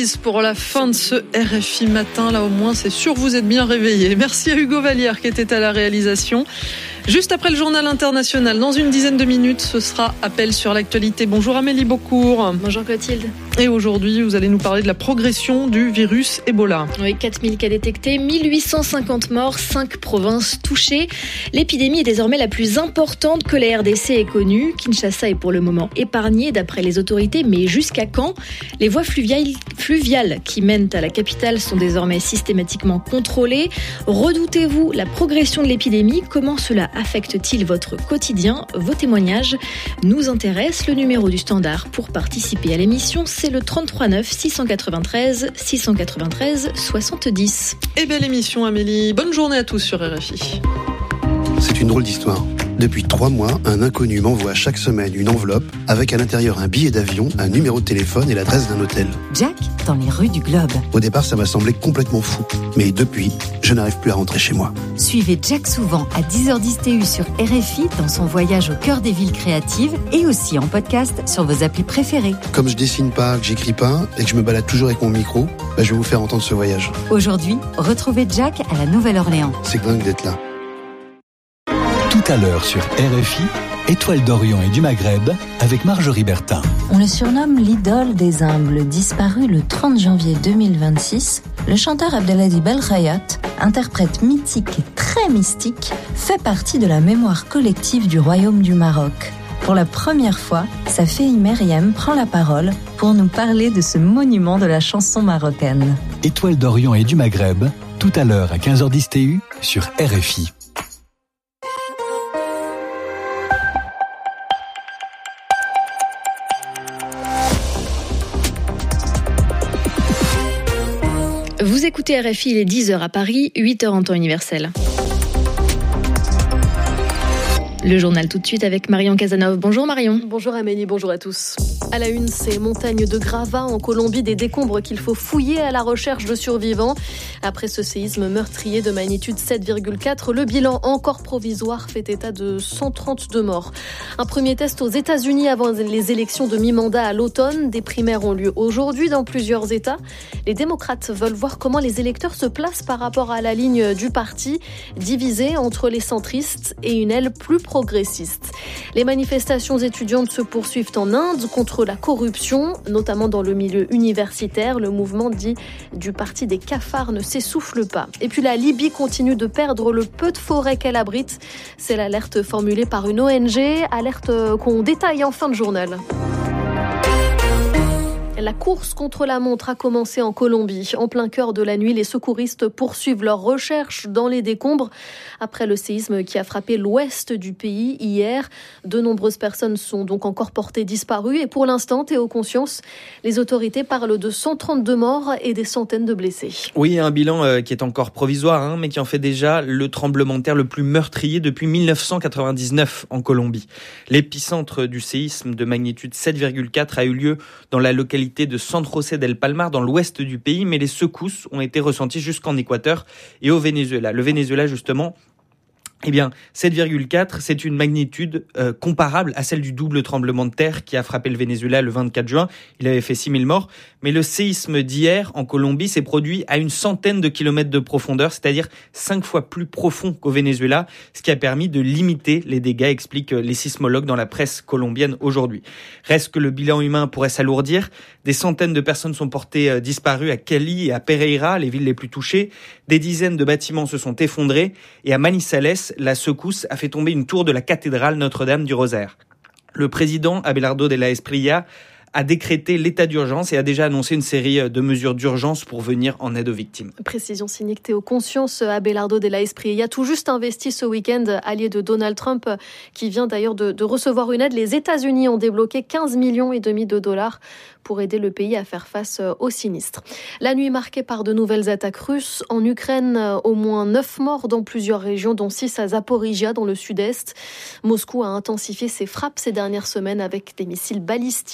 quiz pour la fin de ce RFI matin. Là, au moins, c'est sûr, vous êtes bien réveillés. Merci à Hugo Vallière qui était à la réalisation. Juste après le journal international, dans une dizaine de minutes, ce sera Appel sur l'actualité. Bonjour Amélie Beaucourt. Bonjour Clotilde. Et aujourd'hui, vous allez nous parler de la progression du virus Ebola. Oui, 4000 cas détectés, 1850 morts, 5 provinces touchées. L'épidémie est désormais la plus importante que la RDC ait connue. Kinshasa est pour le moment épargnée d'après les autorités, mais jusqu'à quand ? Les voies fluviales qui mènent à la capitale sont désormais systématiquement contrôlées. Redoutez-vous la progression de l'épidémie ? Comment cela affecte-t-il votre quotidien ? Vos témoignages nous intéressent. Le numéro du standard pour participer à l'émission, c'est le 33 9 693 693 70. Et belle émission Amélie. Bonne journée à tous sur RFI. C'est une drôle d'histoire. Depuis 3 mois, un inconnu m'envoie chaque semaine une enveloppe avec à l'intérieur un billet d'avion, un numéro de téléphone et l'adresse d'un hôtel. Jack, dans les rues du Globe. Au départ, ça m'a semblé complètement fou. Mais depuis, je n'arrive plus à rentrer chez moi. Suivez Jack souvent à 10h10 TU sur RFI dans son voyage au cœur des villes créatives et aussi en podcast sur vos applis préférées. Comme je dessine pas, que j'écris pas et que je me balade toujours avec mon micro, je vais vous faire entendre ce voyage. Aujourd'hui, retrouvez Jack à la Nouvelle-Orléans. C'est dingue d'être là. Tout à l'heure sur RFI, Étoile d'Orient et du Maghreb avec Marjorie Bertin. On le surnomme l'idole des humbles. Disparu le 30 janvier 2026, le chanteur Abdelhadi Belkhayat, interprète mythique et très mystique, fait partie de la mémoire collective du Royaume du Maroc. Pour la première fois, sa fille Myriam prend la parole pour nous parler de ce monument de la chanson marocaine. Étoile d'Orient et du Maghreb, tout à l'heure à 15h10 TU sur RFI. Vous écoutez RFI, il est 10h à Paris, 8h en temps universel. Le journal tout de suite avec Marion Casanov. Bonjour Marion. Bonjour Amélie, bonjour à tous. À la une, ces montagnes de gravats en Colombie, des décombres qu'il faut fouiller à la recherche de survivants. Après ce séisme meurtrier de magnitude 7,4, le bilan encore provisoire fait état de 132 morts. Un premier test aux États-Unis avant les élections de mi-mandat à l'automne. Des primaires ont lieu aujourd'hui dans plusieurs États. Les démocrates veulent voir comment les électeurs se placent par rapport à la ligne du parti, divisée entre les centristes et une aile plus progressiste. Les manifestations étudiantes se poursuivent en Inde contre la corruption, notamment dans le milieu universitaire. Le mouvement dit du parti des cafards ne s'essouffle pas. Et puis la Libye continue de perdre le peu de forêt qu'elle abrite. C'est l'alerte formulée par une ONG, alerte qu'on détaille en fin de journal. La course contre la montre a commencé en Colombie. En plein cœur de la nuit, les secouristes poursuivent leurs recherches dans les décombres. Après le séisme qui a frappé l'ouest du pays hier, de nombreuses personnes sont donc encore portées disparues. Et pour l'instant, Théo Conscience, les autorités parlent de 132 morts et des centaines de blessés. Oui, un bilan qui est encore provisoire, mais qui en fait déjà le tremblement de terre le plus meurtrier depuis 1999 en Colombie. L'épicentre du séisme de magnitude 7,4 a eu lieu dans la localité de San José del Palmar, dans l'ouest du pays, mais les secousses ont été ressenties jusqu'en Équateur et au Venezuela. Le Venezuela, justement, 7,4, c'est une magnitude comparable à celle du double tremblement de terre qui a frappé le Venezuela le 24 juin. Il avait fait 6000 morts. Mais le séisme d'hier en Colombie s'est produit à une centaine de kilomètres de profondeur, c'est-à-dire 5 fois plus profond qu'au Venezuela, ce qui a permis de limiter les dégâts, expliquent les sismologues dans la presse colombienne aujourd'hui. Reste que le bilan humain pourrait s'alourdir. Des centaines de personnes sont portées disparues à Cali et à Pereira, les villes les plus touchées. Des dizaines de bâtiments se sont effondrés. Et à Manizales, la secousse a fait tomber une tour de la cathédrale Notre-Dame du Rosaire. Le président Abelardo de la Espriella a décrété l'état d'urgence et a déjà annoncé une série de mesures d'urgence pour venir en aide aux victimes. Précision signée Théo Conscience. Abelardo de la Espriella, tout juste investi ce week-end, allié de Donald Trump, qui vient d'ailleurs de recevoir une aide. Les États-Unis ont débloqué 15,5 millions de dollars pour aider le pays à faire face au sinistre. La nuit marquée par de nouvelles attaques russes. En Ukraine, au moins 9 morts dans plusieurs régions, dont 6 à Zaporizhia, dans le sud-est. Moscou a intensifié ses frappes ces dernières semaines avec des missiles balistiques contre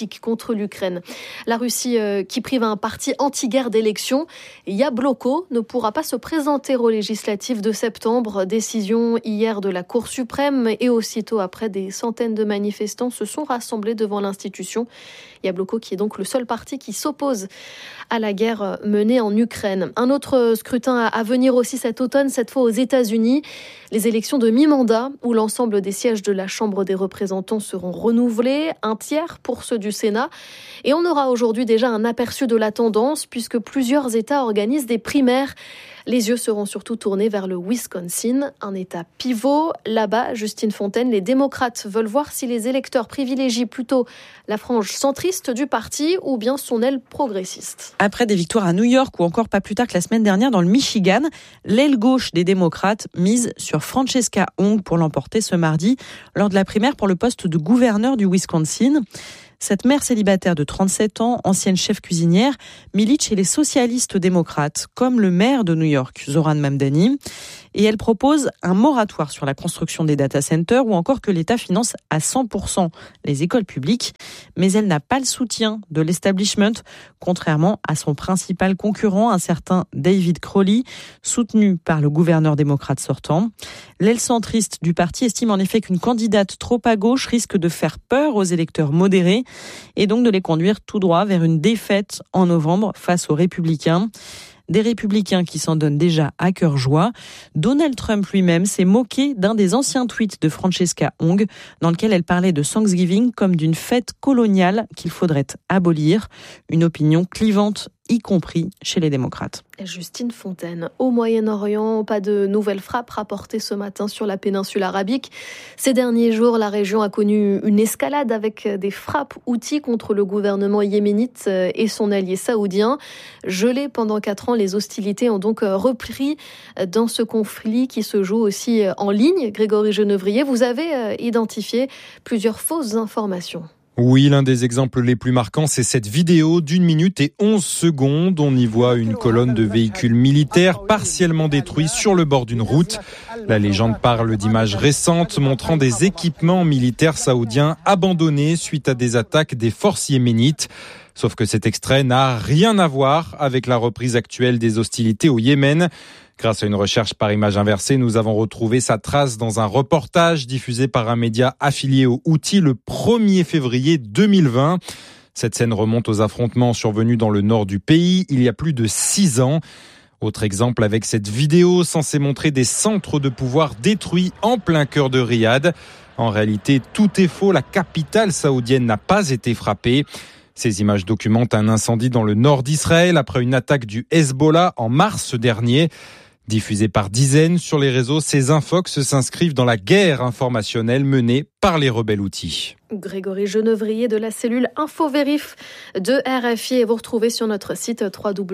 contre l'Ukraine. La Russie qui prive un parti anti-guerre d'élection, Yabloko, ne pourra pas se présenter aux législatives de septembre. Décision hier de la Cour suprême et aussitôt après, des centaines de manifestants se sont rassemblés devant l'institution. Yabloko qui est donc le seul parti qui s'oppose à la guerre menée en Ukraine. Un autre scrutin à venir aussi cet automne, cette fois aux États-Unis. Les élections de mi-mandat où l'ensemble des sièges de la Chambre des représentants seront renouvelés, un tiers pour ceux du Sénat. Et on aura aujourd'hui déjà un aperçu de la tendance puisque plusieurs États organisent des primaires. Les yeux seront surtout tournés vers le Wisconsin, un État pivot. Là-bas, Justine Fontaine, les démocrates veulent voir si les électeurs privilégient plutôt la frange centriste du parti ou bien son aile progressiste. Après des victoires à New York ou encore pas plus tard que la semaine dernière dans le Michigan, l'aile gauche des démocrates mise sur Francesca Hong pour l'emporter ce mardi lors de la primaire pour le poste de gouverneur du Wisconsin. Cette mère célibataire de 37 ans, ancienne chef cuisinière, milite chez les socialistes démocrates, comme le maire de New York, Zoran Mamdani. Et elle propose un moratoire sur la construction des data centers ou encore que l'État finance à 100% les écoles publiques. Mais elle n'a pas le soutien de l'establishment, contrairement à son principal concurrent, un certain David Crowley, soutenu par le gouverneur démocrate sortant. L'aile centriste du parti estime en effet qu'une candidate trop à gauche risque de faire peur aux électeurs modérés et donc de les conduire tout droit vers une défaite en novembre face aux républicains. Des républicains qui s'en donnent déjà à cœur joie. Donald Trump lui-même s'est moqué d'un des anciens tweets de Francesca Hong dans lequel elle parlait de Thanksgiving comme d'une fête coloniale qu'il faudrait abolir. Une opinion clivante, y compris chez les démocrates. Justine Fontaine. Au Moyen-Orient, pas de nouvelles frappes rapportées ce matin sur la péninsule arabique. Ces derniers jours, la région a connu une escalade avec des frappes outils contre le gouvernement yéménite et son allié saoudien. Gelées pendant 4 ans, les hostilités ont donc repris dans ce conflit qui se joue aussi en ligne. Grégory Genevrier, vous avez identifié plusieurs fausses informations. Oui, l'un des exemples les plus marquants, c'est cette vidéo d'1 minute et 11 secondes. On y voit une colonne de véhicules militaires partiellement détruits sur le bord d'une route. La légende parle d'images récentes montrant des équipements militaires saoudiens abandonnés suite à des attaques des forces yéménites. Sauf que cet extrait n'a rien à voir avec la reprise actuelle des hostilités au Yémen. Grâce à une recherche par image inversée, nous avons retrouvé sa trace dans un reportage diffusé par un média affilié aux Houthis le 1er février 2020. Cette scène remonte aux affrontements survenus dans le nord du pays il y a plus de 6 ans. Autre exemple avec cette vidéo censée montrer des centres de pouvoir détruits en plein cœur de Riyad. En réalité, tout est faux. La capitale saoudienne n'a pas été frappée. Ces images documentent un incendie dans le nord d'Israël après une attaque du Hezbollah en mars dernier. Diffusées par dizaines sur les réseaux, ces infox s'inscrivent dans la guerre informationnelle menée par les rebelles Houthis. Grégory Genevrier de la cellule InfoVérif de RFI et vous retrouvez sur notre site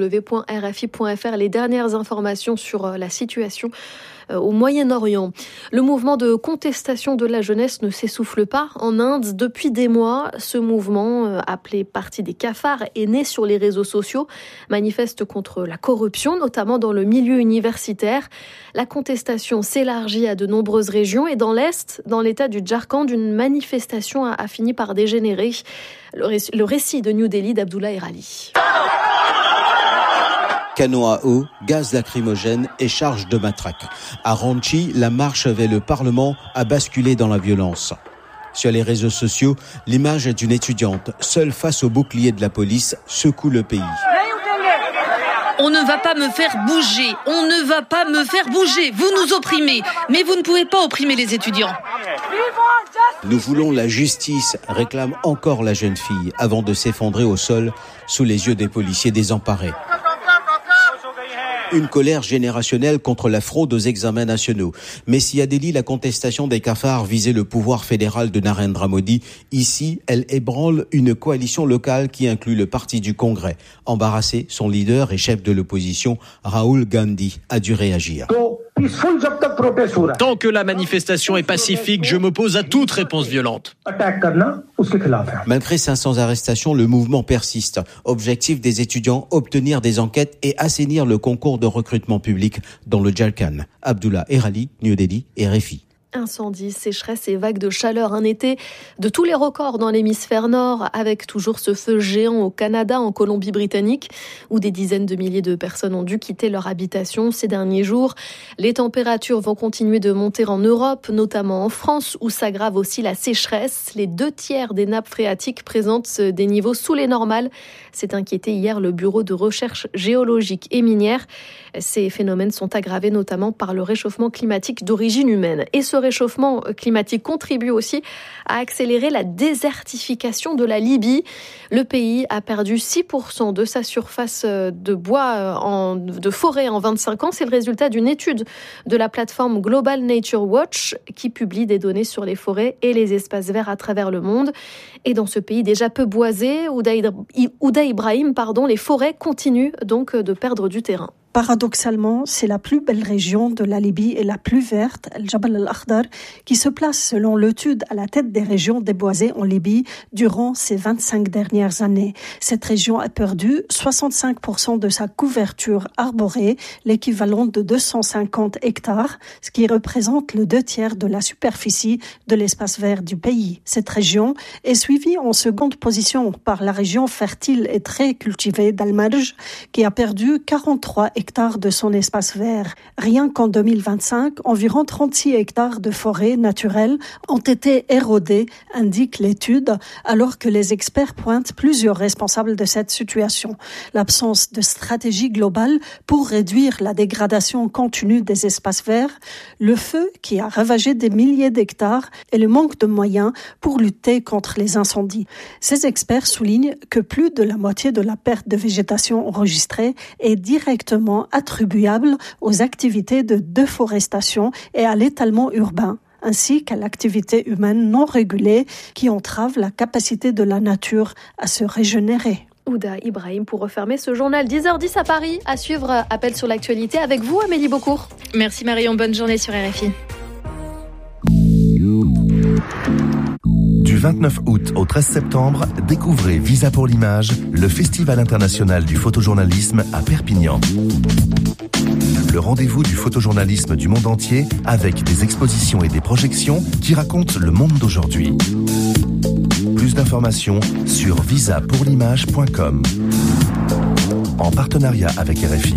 www.rfi.fr les dernières informations sur la situation au Moyen-Orient. Le mouvement de contestation de la jeunesse ne s'essouffle pas en Inde. Depuis des mois, ce mouvement, appelé Parti des cafards, est né sur les réseaux sociaux, manifeste contre la corruption, notamment dans le milieu universitaire. La contestation s'élargit à de nombreuses régions et dans l'Est, dans l'état du Jharkhand, une manifestation a fini par dégénérer. Le récit de New Delhi d'Abdullah Erali. Canons à eau, gaz lacrymogène et charge de matraque. À Ranchi, la marche vers le Parlement a basculé dans la violence. Sur les réseaux sociaux, l'image d'une étudiante, seule face au bouclier de la police, secoue le pays. On ne va pas me faire bouger, on ne va pas me faire bouger, vous nous opprimez, mais vous ne pouvez pas opprimer les étudiants. Nous voulons la justice, réclame encore la jeune fille, avant de s'effondrer au sol sous les yeux des policiers désemparés. Une colère générationnelle contre la fraude aux examens nationaux. Mais si à Delhi, la contestation des cafards visait le pouvoir fédéral de Narendra Modi, ici, elle ébranle une coalition locale qui inclut le parti du Congrès. Embarrassé, son leader et chef de l'opposition, Rahul Gandhi, a dû réagir. Tant que la manifestation est pacifique, je m'oppose à toute réponse violente. Malgré 500 arrestations, le mouvement persiste. Objectif des étudiants, obtenir des enquêtes et assainir le concours de recrutement public dans le Jharkhand. Abdullah Erali, New Delhi, RFI. Incendies, sécheresse et vagues de chaleur, un été de tous les records dans l'hémisphère nord, avec toujours ce feu géant au Canada, en Colombie-Britannique, où des dizaines de milliers de personnes ont dû quitter leur habitation ces derniers jours. Les températures vont continuer de monter en Europe, notamment en France, où s'aggrave aussi la sécheresse. Les 2/3 des nappes phréatiques présentent des niveaux sous les normales. C'est inquiété hier le Bureau de recherche géologique et minière. Ces phénomènes sont aggravés notamment par le réchauffement climatique d'origine humaine. Et ce réchauffement climatique contribue aussi à accélérer la désertification de la Libye. Le pays a perdu 6% de sa surface de bois, de forêt en 25 ans. C'est le résultat d'une étude de la plateforme Global Nature Watch qui publie des données sur les forêts et les espaces verts à travers le monde. Et dans ce pays déjà peu boisé, Ouda Ibrahim, les forêts continuent donc de perdre du terrain. Paradoxalement, c'est la plus belle région de la Libye et la plus verte, El Jabal al-Akhdar, qui se place selon l'étude à la tête des régions déboisées en Libye durant ces 25 dernières années. Cette région a perdu 65% de sa couverture arborée, l'équivalent de 250 hectares, ce qui représente le 2/3 de la superficie de l'espace vert du pays. Cette région est suivie en seconde position par la région fertile et très cultivée d'Al-Marj, qui a perdu 43 hectares de son espace vert. Rien qu'en 2025, environ 36 hectares de forêts naturelles ont été érodés, indique l'étude, alors que les experts pointent plusieurs responsables de cette situation. L'absence de stratégie globale pour réduire la dégradation continue des espaces verts, le feu qui a ravagé des milliers d'hectares et le manque de moyens pour lutter contre les incendies. Ces experts soulignent que plus de la moitié de la perte de végétation enregistrée est directement attribuable aux activités de déforestation et à l'étalement urbain, ainsi qu'à l'activité humaine non régulée qui entrave la capacité de la nature à se régénérer. Ouda Ibrahim pour refermer ce journal 10h10 à Paris. À suivre, appel sur l'actualité avec vous, Amélie Beaucourt. Merci Marion, bonne journée sur RFI. Du 29 août au 13 septembre, découvrez Visa pour l'image, le Festival international du photojournalisme à Perpignan. Le rendez-vous du photojournalisme du monde entier avec des expositions et des projections qui racontent le monde d'aujourd'hui. Plus d'informations sur visapourlimage.com. En partenariat avec RFI.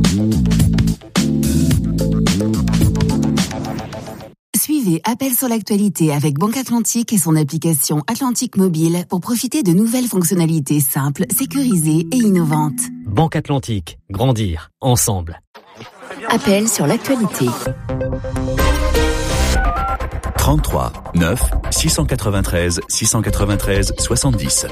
Suivez Appel sur l'actualité avec Banque Atlantique et son application Atlantique Mobile pour profiter de nouvelles fonctionnalités simples, sécurisées et innovantes. Banque Atlantique, grandir ensemble. Appel sur l'actualité. 33 9 693 693 70.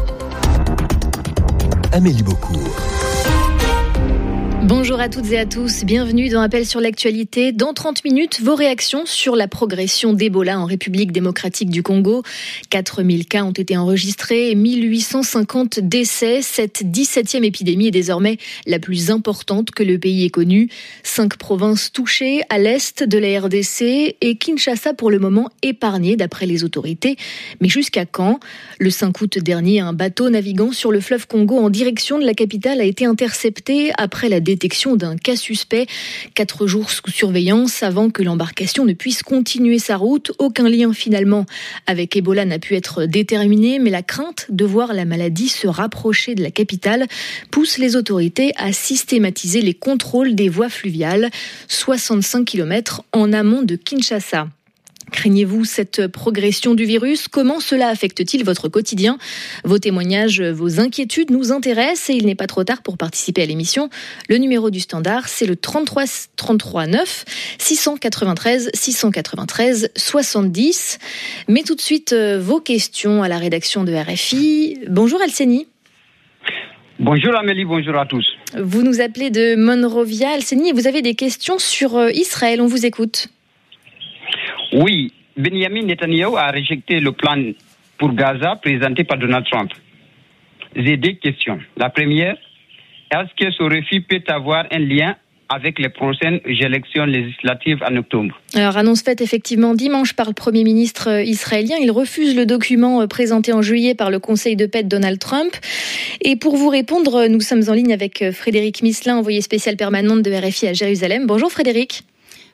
Amélie Beaucourt. Bonjour à toutes et à tous, bienvenue dans Appel sur l'actualité. Dans 30 minutes, vos réactions sur la progression d'Ebola en République démocratique du Congo. 4000 cas ont été enregistrés, 1850 décès. Cette 17e épidémie est désormais la plus importante que le pays ait connue. 5 provinces touchées à l'est de la RDC et Kinshasa pour le moment épargnée d'après les autorités. Mais jusqu'à quand ? Le 5 août dernier, un bateau naviguant sur le fleuve Congo en direction de la capitale a été intercepté après la détection d'un cas suspect. 4 jours sous surveillance avant que l'embarcation ne puisse continuer sa route. Aucun lien finalement avec Ebola n'a pu être déterminé, mais la crainte de voir la maladie se rapprocher de la capitale pousse les autorités à systématiser les contrôles des voies fluviales, 65 km en amont de Kinshasa. Craignez-vous cette progression du virus ? Comment cela affecte-t-il votre quotidien ? Vos témoignages, vos inquiétudes nous intéressent et il n'est pas trop tard pour participer à l'émission. Le numéro du standard, c'est le 33 9 693 693 70. Mais tout de suite, vos questions à la rédaction de RFI. Bonjour Alceni. Bonjour Amélie, bonjour à tous. Vous nous appelez de Monrovia, Alceni, et vous avez des questions sur Israël. On vous écoute. Oui, Benjamin Netanyahu a rejeté le plan pour Gaza présenté par Donald Trump. J'ai 2 questions. La première, est-ce que ce refus peut avoir un lien avec les prochaines élections législatives en octobre? Alors, annonce faite effectivement dimanche par le Premier ministre israélien. Il refuse le document présenté en juillet par le Conseil de paix de Donald Trump. Et pour vous répondre, nous sommes en ligne avec Frédéric Misselin, envoyé spécial permanente de RFI à Jérusalem. Bonjour Frédéric.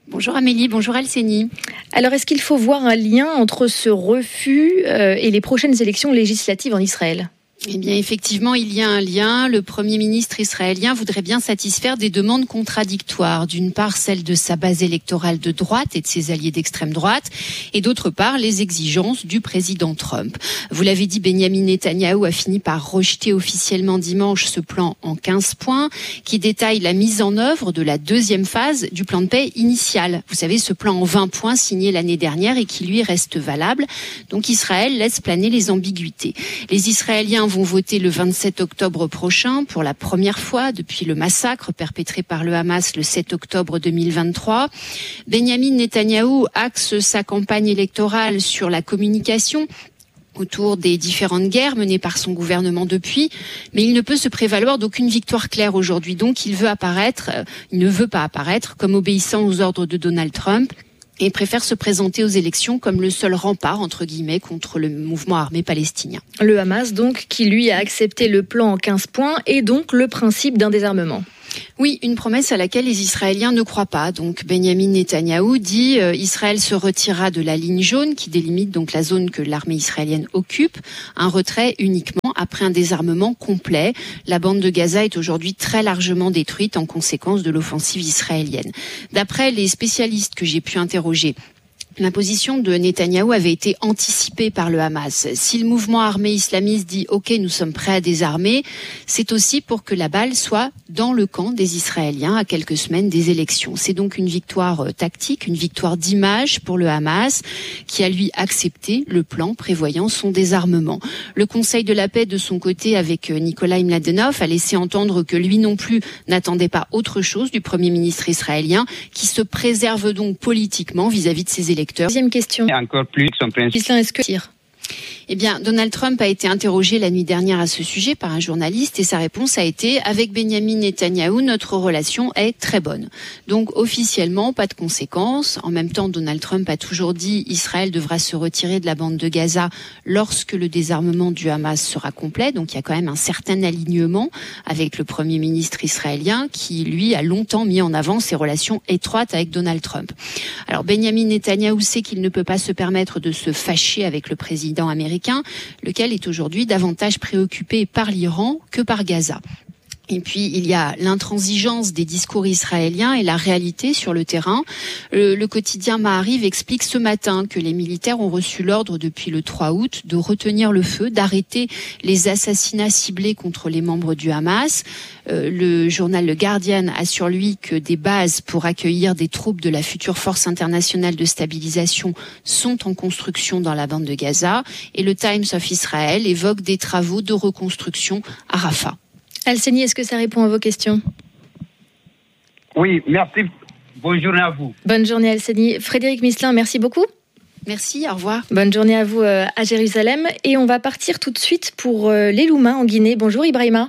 Bonjour Amélie, bonjour Alcénie. Alors, est-ce qu'il faut voir un lien entre ce refus et les prochaines élections législatives en Israël ? Eh bien, effectivement, il y a un lien. Le Premier ministre israélien voudrait bien satisfaire des demandes contradictoires. D'une part, celle de sa base électorale de droite et de ses alliés d'extrême droite, et d'autre part, les exigences du président Trump. Vous l'avez dit, Benyamin Netanyahou a fini par rejeter officiellement dimanche ce plan en 15 points, qui détaille la mise en œuvre de la deuxième phase du plan de paix initial. Vous savez, ce plan en 20 points signé l'année dernière et qui, lui, reste valable. Donc, Israël laisse planer les ambiguïtés. Les Israéliens vont voter le 27 octobre prochain pour la première fois depuis le massacre perpétré par le Hamas le 7 octobre 2023. Benyamin Netanyahou axe sa campagne électorale sur la communication autour des différentes guerres menées par son gouvernement depuis, mais il ne peut se prévaloir d'aucune victoire claire aujourd'hui. Donc il ne veut pas apparaître comme obéissant aux ordres de Donald Trump, et préfère se présenter aux élections comme le seul rempart, entre guillemets, contre le mouvement armé palestinien. Le Hamas, donc, qui lui a accepté le plan en 15 points et donc le principe d'un désarmement. Oui, une promesse à laquelle les Israéliens ne croient pas. Donc Benyamin Netanyahou dit Israël se retirera de la ligne jaune qui délimite donc la zone que l'armée israélienne occupe. Un retrait uniquement après un désarmement complet. La bande de Gaza est aujourd'hui très largement détruite en conséquence de l'offensive israélienne. D'après les spécialistes que j'ai pu interroger, la position de Netanyahou avait été anticipée par le Hamas. Si le mouvement armé islamiste dit « Ok, nous sommes prêts à désarmer », c'est aussi pour que la balle soit dans le camp des Israéliens à quelques semaines des élections. C'est donc une victoire tactique, une victoire d'image pour le Hamas qui a lui accepté le plan prévoyant son désarmement. Le Conseil de la paix de son côté avec Nikolai Mladenov a laissé entendre que lui non plus n'attendait pas autre chose du Premier ministre israélien qui se préserve donc politiquement vis-à-vis de ses électeurs. Deuxième question. Et encore plus son principe. Est-ce que tire ? Eh bien, Donald Trump a été interrogé la nuit dernière à ce sujet par un journaliste et sa réponse a été « Avec Benyamin Netanyahou, notre relation est très bonne ». Donc, officiellement, pas de conséquences. En même temps, Donald Trump a toujours dit « Israël devra se retirer de la bande de Gaza lorsque le désarmement du Hamas sera complet ». Donc, il y a quand même un certain alignement avec le Premier ministre israélien qui, lui, a longtemps mis en avant ses relations étroites avec Donald Trump. Alors, Benyamin Netanyahou sait qu'il ne peut pas se permettre de se fâcher avec le président américain, lequel est aujourd'hui davantage préoccupé par l'Iran que par Gaza. Et puis, il y a l'intransigeance des discours israéliens et la réalité sur le terrain. Le quotidien Maariv explique ce matin que les militaires ont reçu l'ordre depuis le 3 août de retenir le feu, d'arrêter les assassinats ciblés contre les membres du Hamas. Le journal Le Guardian assure lui que des bases pour accueillir des troupes de la future force internationale de stabilisation sont en construction dans la bande de Gaza. Et le Times of Israel évoque des travaux de reconstruction à Rafah. Alcénie, est-ce que ça répond à vos questions ? Oui, merci. Bonne journée à vous. Bonne journée, Alcénie. Frédéric Misselin, merci beaucoup. Merci, au revoir. Bonne journée à vous à Jérusalem. Et on va partir tout de suite pour les Louma en Guinée. Bonjour Ibrahima.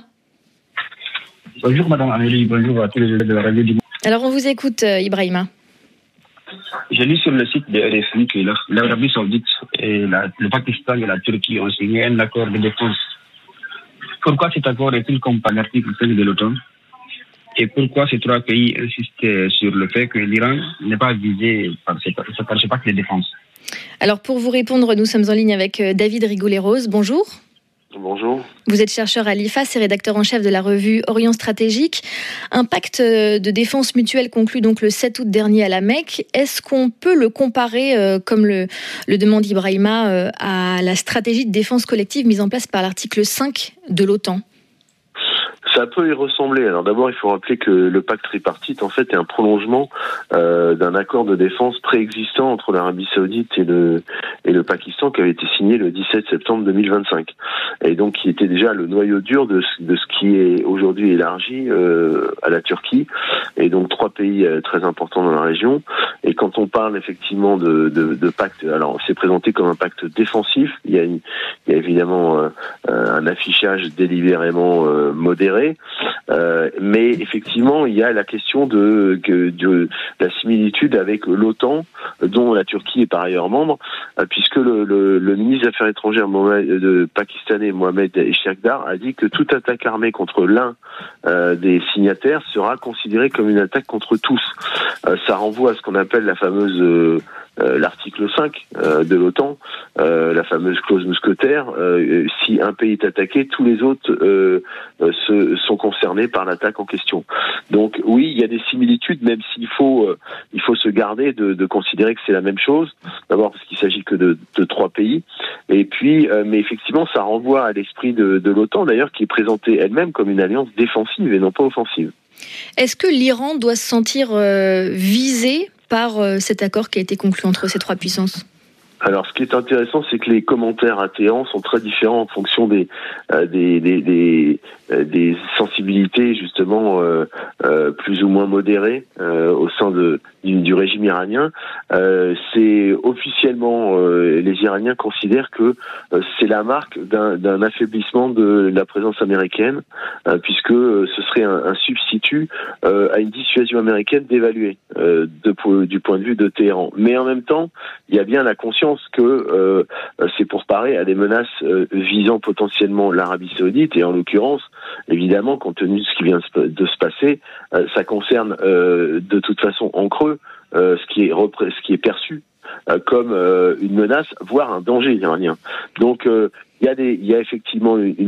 Bonjour Madame Amélie, bonjour à tous les de la radio du... Alors on vous écoute Ibrahima. J'ai lu sur le site de RFI que l'Arabie Saoudite et le Pakistan et la Turquie ont signé un accord de défense. Pourquoi cet accord est-il comme par l'article 5 de l'OTAN ? Et pourquoi ces trois pays insistent sur le fait que l'Iran n'est pas visé par ce pacte de défense ? Alors pour vous répondre, nous sommes en ligne avec David Rigoulet-Rose. Bonjour. Bonjour. Vous êtes chercheur à l'IFAS et rédacteur en chef de la revue Orient Stratégique. Un pacte de défense mutuelle conclu donc le 7 août dernier à la Mecque. Est-ce qu'on peut le comparer, comme le demande Ibrahima, à la stratégie de défense collective mise en place par l'article 5 de l'OTAN ? Ça peut y ressembler. Alors d'abord, il faut rappeler que le pacte tripartite, en fait, est un prolongement d'un accord de défense préexistant entre l'Arabie Saoudite et le Pakistan qui avait été signé le 17 septembre 2025. Et donc, qui était déjà le noyau dur de ce qui est aujourd'hui élargi à la Turquie. Et donc, trois pays très importants dans la région. Et quand on parle effectivement de pacte, alors c'est présenté comme un pacte défensif. Il y a évidemment un affichage délibérément modéré. Mais effectivement, il y a la question de la similitude avec l'OTAN, dont la Turquie est par ailleurs membre, puisque le ministre des Affaires étrangères pakistanais Mohamed Echiakdar a dit que toute attaque armée contre l'un des signataires sera considérée comme une attaque contre tous. Ça renvoie à ce qu'on appelle la fameuse l'article 5 de l'OTAN, la fameuse clause mousquetaire. Si un pays est attaqué, tous les autres sont concernés par l'attaque en question. Donc oui, il y a des similitudes, même s'il faut se garder de considérer que c'est la même chose. D'abord parce qu'il s'agit que de 3 pays, et puis mais effectivement ça renvoie à l'esprit de l'OTAN d'ailleurs, qui est présentée elle-même comme une alliance défensive et non pas offensive. Est-ce que l'Iran doit se sentir visé par cet accord qui a été conclu entre ces 3 puissances ? Alors, ce qui est intéressant, c'est que les commentaires attéants sont très différents en fonction des sensibilités justement plus ou moins modérées au sein du régime iranien. C'est officiellement les Iraniens considèrent que c'est la marque d'un affaiblissement de la présence américaine, puisque ce serait un substitut à une dissuasion américaine dévaluée du point de vue de Téhéran. Mais en même temps, il y a bien la conscience que c'est pour parer à des menaces visant potentiellement l'Arabie Saoudite, et en l'occurrence, évidemment, compte tenu de ce qui vient de se passer, ça concerne de toute façon en creux ce qui est perçu comme une menace, voire un danger iranien. Donc il y a effectivement une